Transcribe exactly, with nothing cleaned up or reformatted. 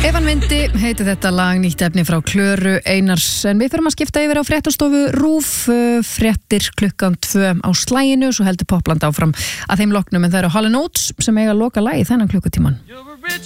Ef hann myndi heiti þetta lag nýtt efni frá Klöru Einars en við förum að skipta yfir á fréttastofu RÚV fréttir klukkan tvö á slæginu svo heldur Popland áfram að þeim loknum en það eru Hall and Oates sem eiga að loka lagi þennan klukkutíman.